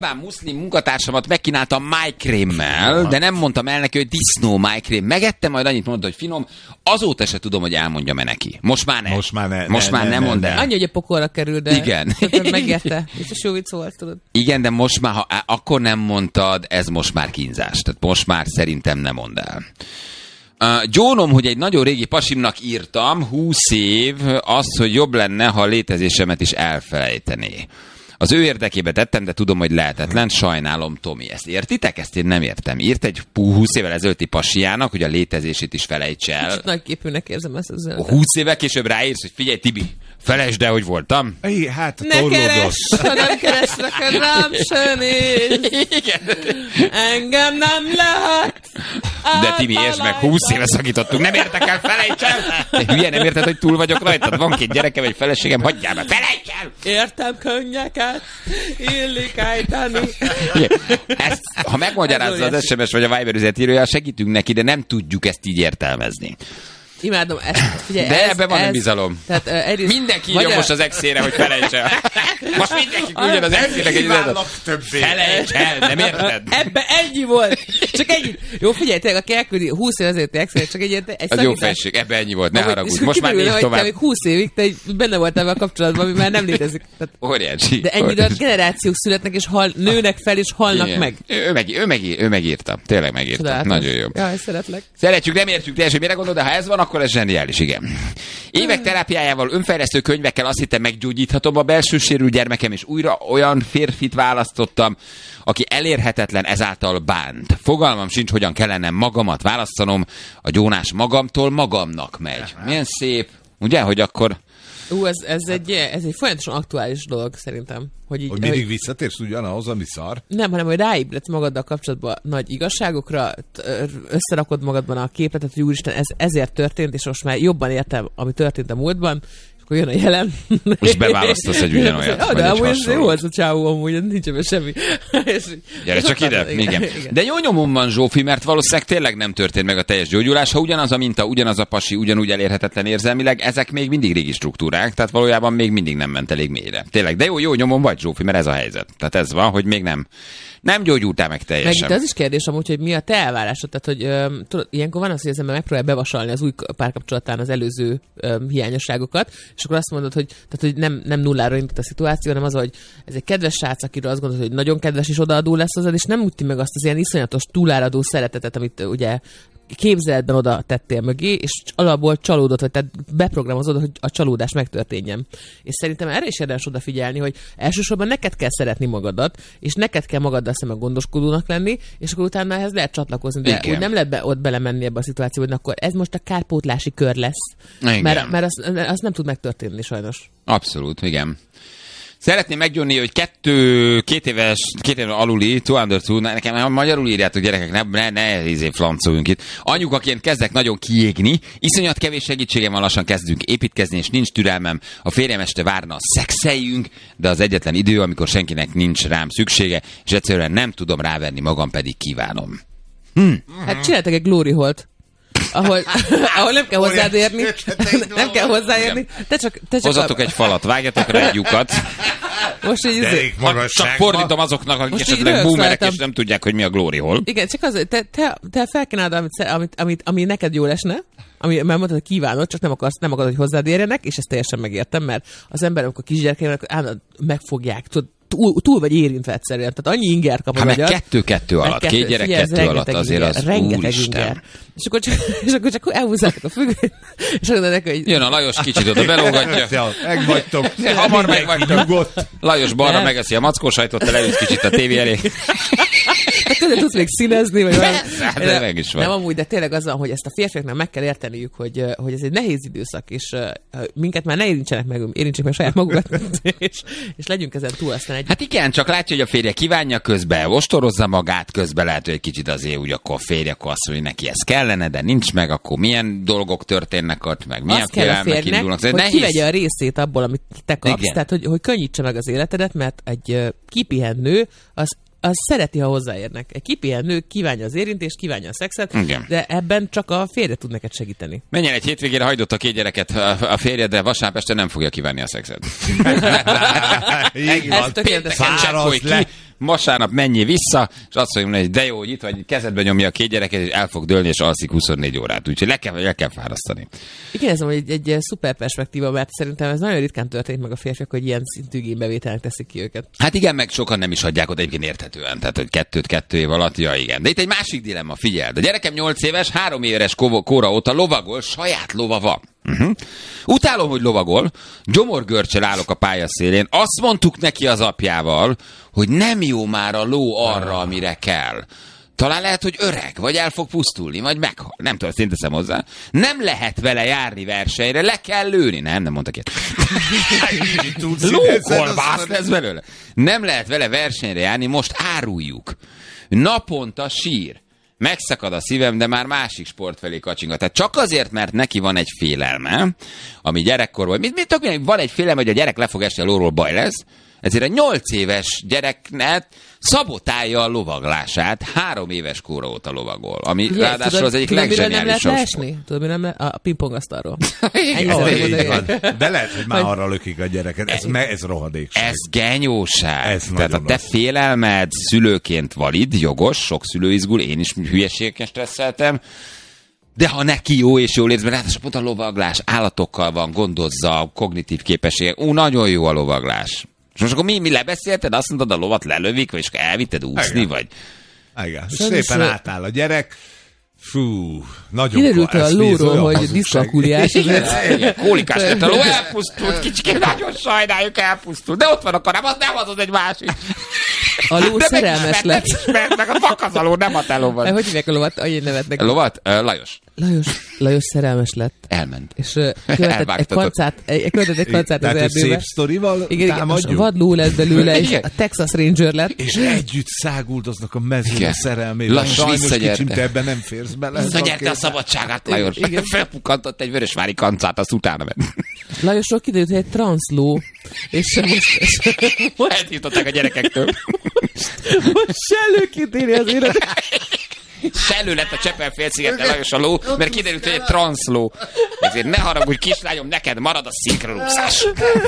muszlim munkatársamat megkínáltam májkrémmel, de nem mondtam el neki, hogy disznó májkrém. Megettem, majd annyit mondta, hogy finom. Azóta se tudom, hogy elmondjam-e neki. Most már nem. Most már nem mondd el. Annyi, hogy a pokolra kerül, de igen. megérte. És jó vicc volt, tudod. Igen, de most már, ha akkor nem mondtad, ez most már kínzás. Tehát most már szerintem nem mondd el. Jónom, hogy egy nagyon régi pasimnak írtam, 20 év, az, hogy jobb lenne, ha a létezésemet is elfelejtené. Az ő érdekébe tettem, de tudom, hogy lehetetlen. Sajnálom, Tomi. Ezt értitek? Ezt én nem értem. Írt egy 20 évvel ezelőtti pasiának, hogy a létezését is felejts el. Kicsit nagyképűnek érzem ezt az üzenetet. 20 évvel később ráírsz, hogy figyelj, Tibi, felejtsd el, hogy voltam. Hát, ne keresd, ha nem keresnek rám se néz. Engem nem lehet. De Tibi, értsd meg, 20 éve szakítottunk, nem értek el, felejts el! Te hülye, nem érted, hogy túl vagyok rajtad? Van 2 gyerekem, egy feleségem, hagyjál be, felejts el! Értem könnyeket, illik ejteni. Ezt, ha megmagyarázza az SMS vagy a Viber üzenetírója, segítünk neki, de nem tudjuk ezt így értelmezni. Imádom ezt. Figyelj, de ebben van egy bizalom. Tehát, mindenki írja most az exére, hogy felejts el. Most mindenki küldjön az exének egy üzenetet. Felejts el, nem érted? Ebben ennyi volt. Csak ennyi. Jó, figyelj, tényleg, aki elküldi 20 év ezelőtti exére, csak egy az jó felség, ebben ennyi volt, ne haragudj. Most már nézd tovább. Még 20 évig te benne voltál ebben a kapcsolatban, ami már nem létezik. Óriási. De ennyi időt generációk születnek, és nőnek fel, és halnak meg. Ő megírta. Tényleg megírta. Nagyon jó. Jaj, szeretlek. Szeretjük, nem értjük teljesen, mire gondol, de ha ez van, akkor ez zseniális, igen. Évek terápiájával, önfejlesztő könyvekkel azt hittem, meggyógyíthatom a belső sérült gyermekem, és újra olyan férfit választottam, aki elérhetetlen, ezáltal bánt. Fogalmam sincs, hogyan kellene magamat választanom, a gyónás magamtól magamnak megy. Milyen szép, ugye, hogy akkor... Ez egy folyamatosan aktuális dolog, szerintem. Hogy mindig visszatérsz ugyanahoz, ami szar? Nem, hanem hogy ráébredsz magaddal kapcsolatban nagy igazságokra, összerakod magadban a képletet, hogy úristen, ez ezért történt, és most már jobban értem, ami történt a múltban, akkor jön a jelen. És beválasztasz egy ugyanolyat. De amúgy ez jó az a csávó, amúgy nincs ebben semmi. Gyere csak ide. Igen. De jó nyomom van, Zsófi, mert valószínűleg tényleg nem történt meg a teljes gyógyulás. Ha ugyanaz a minta, ugyanaz a pasi, ugyanúgy elérhetetlen érzelmileg, ezek még mindig régi struktúrák, tehát valójában még mindig nem ment elég mélyre. Tényleg, de jó nyomom vagy, Zsófi, mert ez a helyzet. Tehát ez van, hogy még nem gyógyultál meg teljesen. Meg itt az is kérdés amúgy, hogy mi a te elvárásod, tehát hogy tudod, ilyenkor van az, hogy az ember megpróbál bevasalni az új párkapcsolatán az előző hiányosságokat, és akkor azt mondod, hogy nem nullára indult a szituáció, hanem az, hogy ez egy kedves srác, akiről azt gondolod, hogy nagyon kedves és odaadó lesz hozzád, és nem úti meg azt az ilyen iszonyatos túláradó szeretetet, amit ugye képzeletben oda tettél mögé, és alapból csalódott, vagy tehát beprogramozod, hogy a csalódás megtörténjen. És szerintem erre is érdemes odafigyelni, hogy elsősorban neked kell szeretni magadat, és neked kell magaddal szemben gondoskodónak lenni, és akkor utána ehhez lehet csatlakozni, de úgy nem lehet ott belemenni ebbe a szituációba, hogy akkor ez most a kárpótlási kör lesz. Mert az nem tud megtörténni sajnos. Abszolút, igen. Szeretném meggyónni, hogy két éves aluli, 202, nekem magyarul írjátok, gyerekek, ne flancoljunk itt. Anyukaként kezdek nagyon kiégni, iszonyat kevés segítségem van, lassan kezdünk építkezni, és nincs türelmem. A férjem este várna, szexeljünk, de az egyetlen idő, amikor senkinek nincs rám szüksége, és egyszerűen nem tudom rávenni magam, pedig kívánom. Hát csináltak egy glory holt. Ahol nem kell hozzáérni. Nem kell hozzáérni. Te csak hozzatok egy falat, vágjatok rá egy lyukat. Most így csak fordítom azoknak, akik esetleg boomerek, és nem tudják, hogy mi a glory hole. Igen, csak az, te felkínálod, ami neked jól esne, mert mondtad, hogy kívánod, csak nem akarod, hogy hozzád érjenek, és ezt teljesen megértem, mert az ember, amikor kisgyerekeinek megfogják, túl vagy érintve egyszerűen. Tehát annyi ingert kap a magyar. 2 alatt. 2 gyerek 2 alatt azért az úristen. És akkor csak elhúzzák a függönyt, és akkor neki, hogy... Jön a Lajos, kicsit oda belógatja. Megvagytok. Hamar megvagytok. Lajos balra megeszi a mackósajtot, te leülsz kicsit a tévé elé. Hát közben tudsz még színezni, vagy valami. De meg is van. Nem amúgy, de tényleg az van, hogy ezt a férfiaknak meg kell érteniük, hogy ez egy nehéz időszak, és minket már ne érintsenek meg, érintsék meg saját magukat, és legyünk ezen túl aztán egy. Hát igen, csak látja, hogy a férje kívánja közben, ostorozza magát közben, lehet, hogy egy kicsit azért úgy akkor a férje, akkor azt mondja, hogy neki ez kellene, de nincs meg, akkor milyen dolgok történnek ott, meg milyen félelmek indulnak. Hogy nehéz... kivegye a részét abból, amit te kapsz, igen. Tehát hogy könnyítse meg az életedet, mert egy kipihent nő, az szereti, ha hozzáérnek. Egy kipihent nő kívánja az érintést, kívánja a szexet, igen. De ebben csak a férje tud neked segíteni. Menjen egy hétvégére, hagydott a 2 gyereket a férje, de vasárnap este nem fogja kívánni a szexet. Ez tökéletes. vasárnap menjél vissza, és azt mondja, hogy de jó, hogy itt vagy, kezedbe nyomja a 2 gyereket, és el fog dőlni, és alszik 24 órát. Úgyhogy le kell fárasztani. Igen, ez egy szuper perspektíva, mert szerintem ez nagyon ritkán történik meg a férfiak, hogy ilyen szintű igénybevételnek teszik ki őket. Hát igen, meg sokan nem is hagyják oda egyébként érthetően. Tehát, hogy 2 év alatt, ja igen. De itt egy másik dilemma, figyeld. A gyerekem 8 éves, 3 éves kóra óta lovagol, saját lova van. Utálom, hogy lovagol, gyomorgörcsel állok a pályaszélén, azt mondtuk neki az apjával, hogy nem jó már a ló arra, amire kell. Talán lehet, hogy öreg, vagy el fog pusztulni, vagy meghal. Nem tudom, ezt én teszem hozzá. Nem lehet vele járni versenyre, le kell lőni. Nem mondtak ilyet. Lókolbász lesz belőle. Nem lehet vele versenyre járni, most áruljuk. Naponta sír. Megszakad a szívem, de már másik sport felé kacsingat. Tehát csak azért, mert neki van egy félelme, ami gyerekkorban... Van egy félelme, hogy a gyerek le fog esni a lóról, baj lesz, ezért a 8 éves gyereknek szabotálja a lovaglását, 3 éves kóra óta lovagol, ami ráadásul az egyik legzseniálisabb. Tudod, mi nem lehet? A pingpongasztalról. De lehet, hogy már arra lökik a gyereket. Ez rohadékság. Ez genyóság. Tehát a te félelmed szülőként valid, jogos, sok szülő izgul, én is hülyeségeken stresszeltem, de ha neki jó és jól érz, mert ráadásul pont a lovaglás állatokkal van, gondozza, kognitív képességek. Nagyon jó a lovaglás. És most akkor mi lebeszélted? Azt mondtad, a lovat lelövik, vagy elvitted úszni, vagy... Igen. Szépen átáll a gyerek. Fú, nagyon kiderült a lóról, hogy diszkalkuliás. Kólikás lett a ló, elpusztult, kicsikém, nagyon sajnáljuk, elpusztult. De ott van a karám, az nem az egy másik. A ló szerelmes lett. Meg a fakaz a ló, nem a te lovat. Hogy hívják a lovat? Annyi nevet neki. A lovat? Lajos. Lajos szerelmes lett. Elment. És követett egy kancát az erdőbe. Szép sztorival támadjuk. Igen, vadló lett belőle, és a Texas Ranger lett. És együtt száguldoznak a mezőn a szerelmével. Sajnos kicsim, te ebben nem férsz bele. Visszanyerte a szabadságát, Lajos. Felpukkantott egy vörösvári kancát, azt utána ment. Lajosról kiderült, hogy egy transzló. És most eltiltották a gyerekektől. Most sellőként éri az élet. Sellő lett a Csepel-félszigeten Lajos a ló, mert kiderült, hogy egy transzló. Ezért ne haragudj, kislányom, neked marad a szinkronúszás.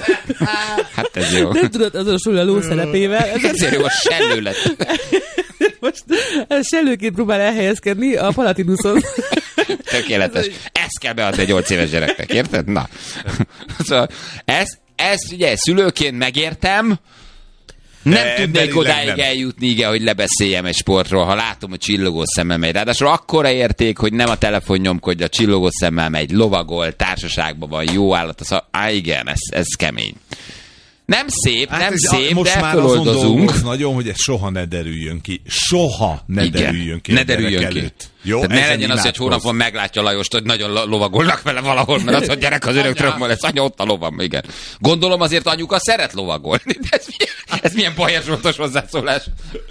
Hát ez jó. Nem tudod azonosulni a ló szerepével. Ezért jó, a sellő lett. Most sellőként próbál elhelyezkedni a Palatinuson. Tökéletes. Ezt kell beadni egy 8 éves gyereknek, érted? Na. Szóval ezt ugye szülőként megértem, nem tudnék odáig eljutni, igen, hogy lebeszéljem egy sportról, ha látom, hogy csillogó szemmel megy. Ráadásul akkora érték, hogy nem a telefon nyomkodja, csillogó szemmel megy, lovagol, társaságban van, jó állat. Igen, ez kemény. Nem szép, hát szép, most de már föloldozunk. Nagyon, hogy ez soha ne derüljön ki. Soha ne derüljön ki. Ne derüljön ki. Jó, tehát ne legyen az, hogy hónapon meglátja Lajost, hogy nagyon lovagolnak vele valahol, mert az a gyerek az örökről lesz, anya ott a lovam, igen. Gondolom azért anyuka szeret lovagolni. Ez milyen Bajer Zsoltos hozzászólás.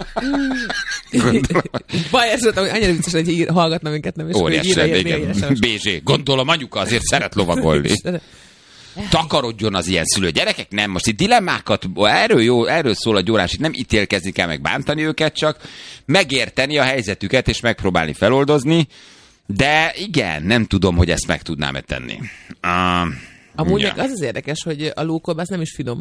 Bajer Zsolt, annyira vicces, hogy hallgatna minket, nem is. Óriásen, igen. BZ. Gondolom anyuka azért szeret lovagolni. Takarodjon az ilyen szülő gyerekek, nem, most itt dilemmákat, erről szól a gyórás, itt nem ítélkezni kell meg bántani őket, csak megérteni a helyzetüket és megpróbálni feloldozni, de igen, nem tudom, hogy ezt meg tudnám-e tenni. Amúgy az érdekes, hogy a lókolbász nem is finom.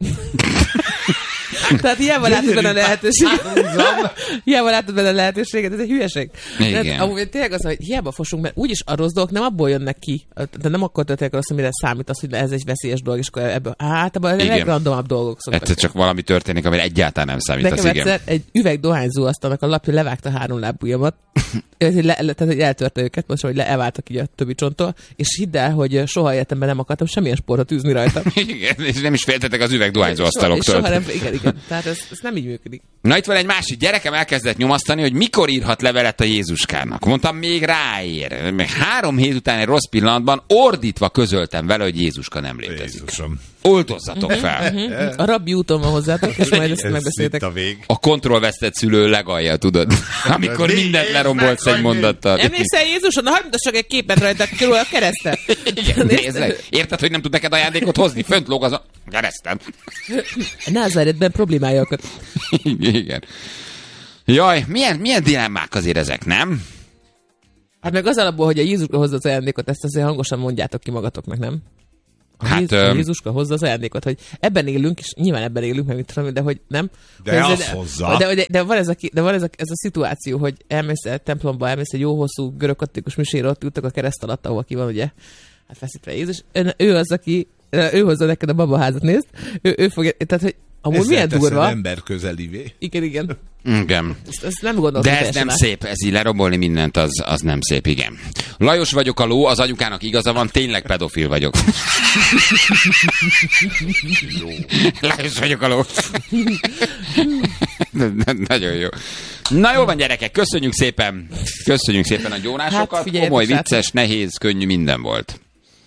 Tehát hiába látod benne a lehetőséget. Hiába látod benne a lehetőséget, ez egy hülyeség. Amúgy tényleg az, hogy hiába fosunk, mert úgyis a rossz dolgok nem abból jönnek ki. De nem akkor történik rossz, amire számít az, hogy ez egy veszélyes dolog, és akkor ebből általában a legrandomabb dolgok szoktak. Egyszer csak valami történik, amire egyáltalán nem számít. Nekem egyszer egy üveg dohányzó asztalnak a lapja levágta 3 lábujjamat. Tehát, hogy eltörte őket, most, hogy elváltak így a többi csonttól, és hidd el, hogy soha életemben nem akartam semmilyen sportot űzni rajta. Igen, és nem is féltetek az üveg dohányzó asztaloktól. Soha nem, igen. Tehát ez nem így működik. Na itt van egy másik gyerekem, elkezdett nyomasztani, hogy mikor írhat levelet a Jézuskának. Mondtam, még ráér. Meg 3 hét után egy rossz pillanatban ordítva közöltem vele, hogy Jézuska nem létezik. Jézusom. Oltozzatok fel. A rabbi úton van hozzátok, és majd ezt megbeszéltek. A kontrollvesztett szülő legalja, tudod? Amikor mindent lerombolsz egy mondattal. Emlékszel Jézuson? Na, hagyd mutassak egy képet rajta, körül a keresztet. Igen, nézd meg. Érted, hogy nem tud neked ajándékot hozni? Fönt lóg az a keresztem. Názáretben problémájakat. Igen. Jaj, milyen dilemmák azért ezek, nem? Hát meg az alapból, hogy a Jézusra hozza az ajándékot, ezt azért hangosan mondjátok ki magatoknak, nem? Hát, Jézuska hozza az ajándékot, hogy ebben élünk, és nyilván ebben élünk, meg mit tudom, de hogy nem. De azt hozza. De van ez a szituáció, hogy elmész a templomba, elmész egy jó hosszú görög-katolikus misére, ott ültek a kereszt alatt, ahol ki van ugye, hát feszítve Jézus. Ő az, aki, ő hozza neked a babaházat, nézd. Ő fogja, tehát, hogy amúgy milyen durva. Ember közelivé. Igen. Ezt nem gondoltam. De ez nem szép, ez így lerombolni mindent, az nem szép, igen. Lajos vagyok a ló, az anyukának igaza van, tényleg pedofil vagyok. Lajos vagyok a ló. Nagyon jó. Na jó van, gyerekek, köszönjük szépen a gyónásokat. Hát, komoly, vicces, nehéz, könnyű, minden volt.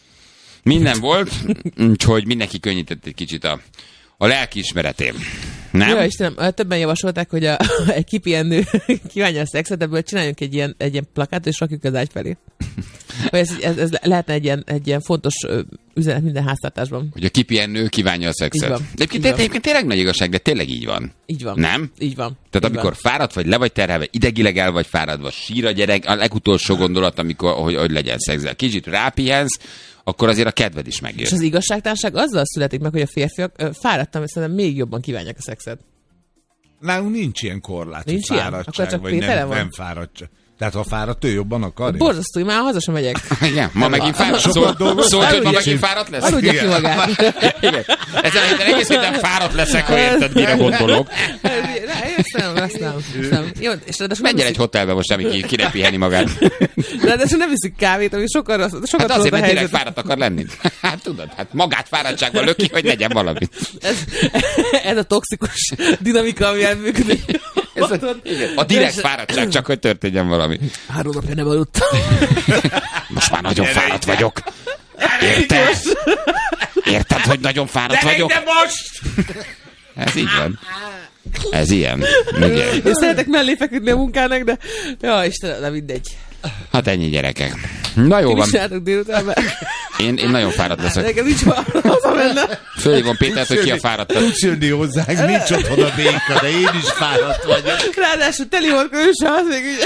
Úgyhogy mindenki könnyített egy kicsit a lelkiismeretén. Nem? Jó, Istenem, többen javasolták, hogy egy kipihenő kívánja a szexet, ebből csináljunk egy ilyen plakátot, és rakjuk az ágy felé. Ez lehetne egy ilyen fontos üzenet minden háztartásban. Hogy a kipihenő kívánja a szexet. Egyébként tényleg nagy igazság, de tényleg így van. Így van. Nem? Így van. Tehát amikor fáradt vagy, le vagy terhelve, idegileg el vagy fáradva, sír a gyerek, a legutolsó gondolat, amikor, hogy legyen szexzel. Kicsit rápihensz, akkor azért a kedved is megjön. És az igazságtalanság azzal születik meg, hogy a férfiak fáradtam, és szerintem még jobban kívánják a szexet. Nálunk nincs ilyen korlát, nincs hogy fáradtság, ilyen? vagy nem fáradtság. Tehát ha fáradt, ő jobban akarja? Borzasztó, hogy már haza sem megyek. Igen, ma megint fáradt. Szólt, hogy ma megint fáradt lesz? Aludja ki magát. Igen. Ezen egész héten fáradt leszek, ha érted, mire gondolok. Ezt nem. Jó, és menjen egy hotelbe most, ami kinek piheni magát. Ráadásul nem iszik kávét, ami sokat hát azért, mert tényleg fáradt akar lenni. Hát tudod, magát fáradtságban löki, hogy legyen valami. Ez a toxikus dinamika, ami elműködik. A direkt fáradtság, csak hogy történjen valami. 3 napja nem aludtam. Most már nagyon fáradt vagyok. Érted? Érted, hogy nagyon fáradt vagyok? De most! Ez így van. Ez ilyen. Igen. Én szeretek mellé feküdni a munkának, de ja, Istenem, de mindegy. Hát ennyi, gyerekek. Na jó van. Én nagyon fáradt leszek. Nekem nincs haza menne. Fölhívom Pétert, hogy ki a fáradtat. Tudsz jönni hozzánk, nincs otthon a béka, de én is fáradt vagyok. Ráadásul teli volt őse, az még ugye.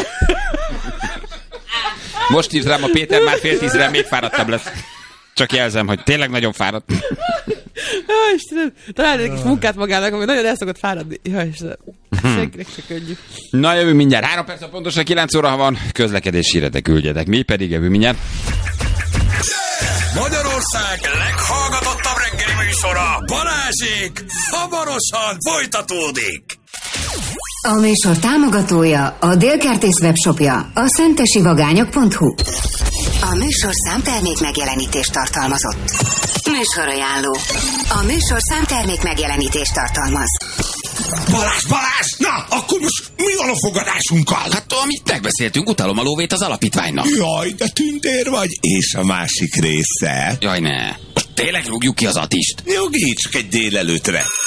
Most írt rám a Péter, már 9:30-re még fáradtabb lesz. Csak jelzem, hogy tényleg nagyon fáradt. Jaj, Istenem, találj egy kis munkát magának, ami nagyon el szokott fáradni. Jaj, Istenem, senkinek se könnyű. Na, jövő mindjárt. 3 perc a pontosan 9 óra, ha van. Közlekedés híretek küldjetek. Mi pedig jövő mindjárt. Magyarország leghallgatottabb reggeli műsora, Balázsék, hamarosan folytatódik. A műsor támogatója a Délkertész webshopja, a szentesivagányok.hu. A műsor számtermék megjelenítést tartalmazott. Műsorajánló. A műsor számtermék megjelenítést tartalmaz. Balázs! Na, akkor most mi van a fogadásunkkal? Hát amit megbeszéltünk, utalom a lóvét az alapítványnak. Jaj, de tündér vagy. És a másik része? Jaj, ne. Most tényleg rúgjuk ki az Attist. Nyugi, csak egy délelőtre.